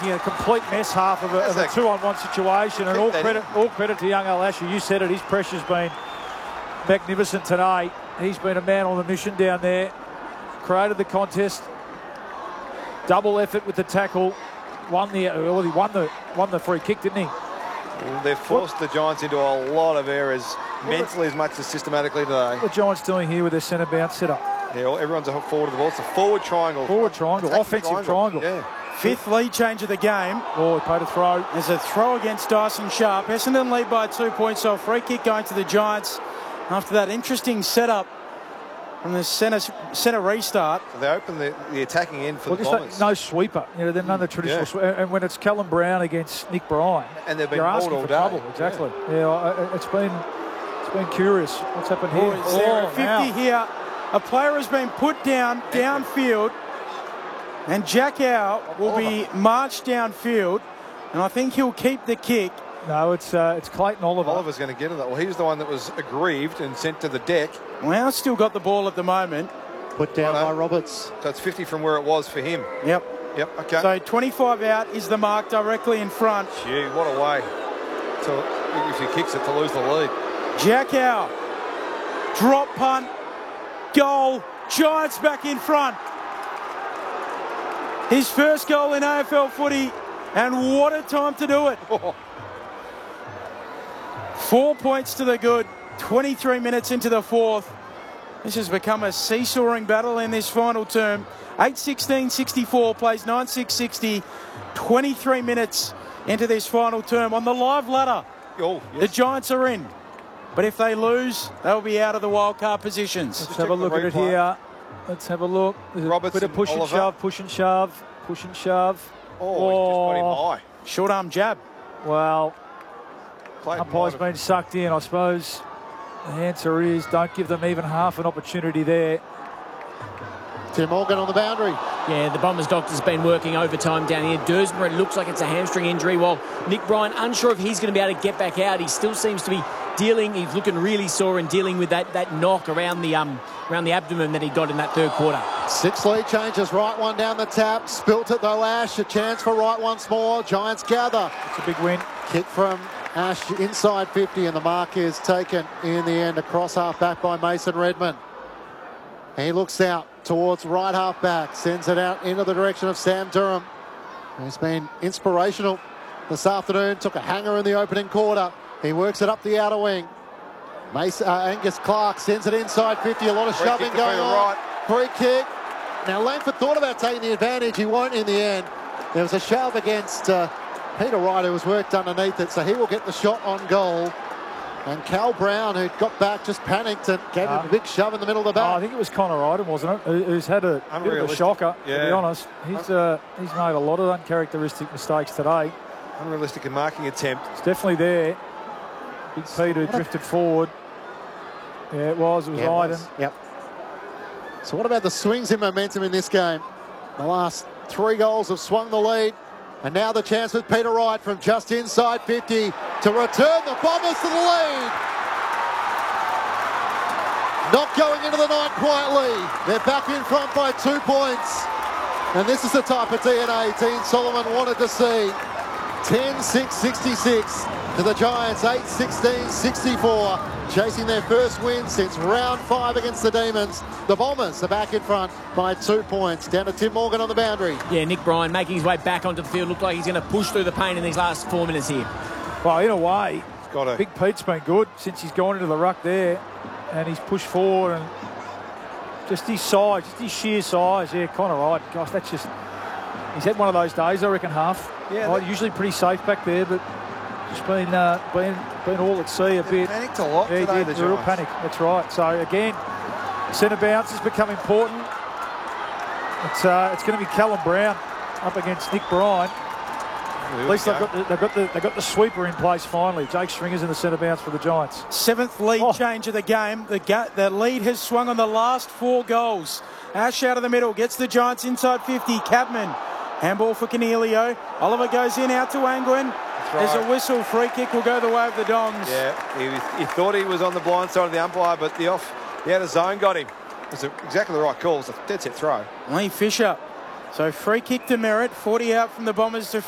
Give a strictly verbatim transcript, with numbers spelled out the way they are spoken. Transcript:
making a complete mess half of a, of a two-on-one situation. And all credit, all credit to young Alasha. You said it. His pressure's been magnificent tonight. He's been a man on the mission down there. Created the contest. Double effort with the tackle. Won the, well, he won the, won the free kick, didn't he? Well, they've forced what? the Giants into a lot of errors, what mentally as much as systematically today. What the Giants doing here with their centre bounce setup? Yeah, well, everyone's a forward of the ball. It's a forward triangle. Forward triangle, offensive triangle. triangle. Yeah. Fifth lead change of the game. Oh, he paid a throw. There's a throw against Dyson Sharp. Essendon lead by two points, so a free kick going to the Giants after that interesting setup from the centre centre restart. So they open the, the attacking end for well, the Bombers. No sweeper. You know, they're none of the traditional. Yeah. Sweep. And when it's Callum Brown against Nick Bryan, and they've been you're asking all for day. trouble. Exactly. Yeah, yeah it's been it's been curious. What's happened here? Oh, oh, fifty now. Here. A player has been put down downfield, and Jack Howe will Oliver. be marched downfield, and I think he'll keep the kick. No, it's uh, it's Clayton Oliver. Oliver's going to get it. Well, he was the one that was aggrieved and sent to the deck. Well, still got the ball at the moment. Put down by Roberts. So it's fifty from where it was for him. Yep. Yep, okay. So twenty-five out is the mark directly in front. Gee, what a way to, if he kicks it, to lose the lead. Jack Howe. Drop punt. Goal. Giants back in front. His first goal in A F L footy, and what a time to do it. Oh. Four points to the good. twenty-three minutes into the fourth. This has become a seesawing battle in this final term. eight sixteen sixty-four plays nine six sixty. twenty-three minutes into this final term. On the live ladder, oh, yes. the Giants are in. But if they lose, they'll be out of the wild card positions. Let's have a look at it here. Let's have a look. There's a bit of push and shove, push and shove, push and shove. Oh, oh. He's just got him high. Short arm jab. Well, umpire's been sucked in, I suppose. The answer is don't give them even half an opportunity there. Tim Morgan on the boundary. Yeah, the Bombers doctor's been working overtime down here. Dursma, it looks like it's a hamstring injury, while Nick Bryan, unsure if he's going to be able to get back out. He still seems to be dealing, he's looking really sore and dealing with that, that knock around the um around the abdomen that he got in that third quarter. Six lead changes, right one down the tap. Spilt it though, Ash. A chance for right once more. Giants gather. It's a big win. Kick from Ash inside fifty, and the mark is taken in the end across half back by Mason Redman. He looks out towards right half back, sends it out into the direction of Sam Durham. He's been inspirational this afternoon, took a hanger in the opening quarter. He works it up the outer wing. Mason, uh, Angus Clark sends it inside fifty, a lot of Free shoving going on. Right. Free kick. Now Langford thought about taking the advantage, he won't in the end. There was a shove against uh, Peter Wright, who was worked underneath it, so he will get the shot on goal. And Cal Brown, who got back, just panicked and gave uh, him a big shove in the middle of the back. Oh, I think it was Connor Ryden, wasn't it? Who's had a bit of a shocker, yeah. to be honest. He's uh, he's made a lot of uncharacteristic mistakes today. Unrealistic in marking attempt. It's definitely there. Big Peter drifted forward. Yeah, it was. It was yeah, Ryden. It was. Yep. So what about the swings in momentum in this game? The last three goals have swung the lead. And now the chance with Peter Wright from just inside fifty to return the Bombers to the lead. Not going into the night quietly. They're back in front by two points. And this is the type of D N A Dean Solomon wanted to see. ten six sixty-six to the Giants, eight sixteen sixty-four. Chasing their first win since round five against the Demons. The Bombers are back in front by two points. Down to Tim Morgan on the boundary. Yeah, Nick Bryan making his way back onto the field. Looked like he's going to push through the pain in these last four minutes here. Well, in a way, got a... Big Pete's been good since he's gone into the ruck there. And he's pushed forward and just his size, just his sheer size. Yeah, Connor Wright. Gosh, that's just... He's had one of those days, I reckon, half. Yeah, right, usually pretty safe back there, but just been uh, been been all at sea a bit. Panicked a lot yeah, today, yeah, the real Giants. panic. That's right. So again, centre bounce has become important. It's uh, it's going to be Callum Brown up against Nick Bryan. At least they've got, the, they've got the they've got the sweeper in place finally. Jake Stringer's in the centre bounce for the Giants. Seventh lead oh. change of the game. The ga the lead has swung on the last four goals. Ash out of the middle gets the Giants inside fifty. Cabman. Handball for Cornelio. Oliver goes in out to Angwin. Right. There's a whistle. Free kick will go the way of the Dongs. Yeah, he, was, he thought he was on the blind side of the umpire, but the off, the outer zone got him. It was exactly the right call. It was a dead set throw. Lee Fisher. So free kick to Merritt. forty out from the Bombers to